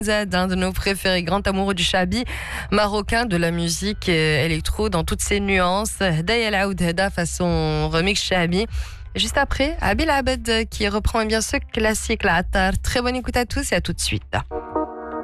Z, un de nos préférés, grand amoureux du chabi marocain, de la musique électro dans toutes ses nuances. Dayel Aoudheda façon remix chabi. Juste après, Abil Abed qui reprend bien ce classique, la Attar. Très bonne écoute à tous et à tout de suite.